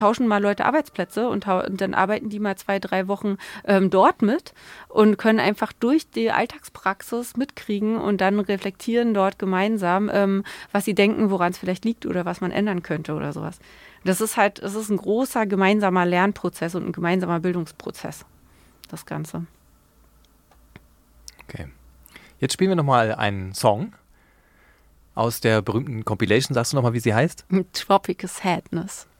tauschen mal Leute Arbeitsplätze und dann arbeiten die mal 2-3 Wochen dort mit und können einfach durch die Alltagspraxis mitkriegen und dann reflektieren dort gemeinsam, was sie denken, woran es vielleicht liegt oder was man ändern könnte oder sowas. Es ist ein großer gemeinsamer Lernprozess und ein gemeinsamer Bildungsprozess, das Ganze. Okay. Jetzt spielen wir nochmal einen Song aus der berühmten Compilation. Sagst du nochmal, wie sie heißt? Tropical Sadness.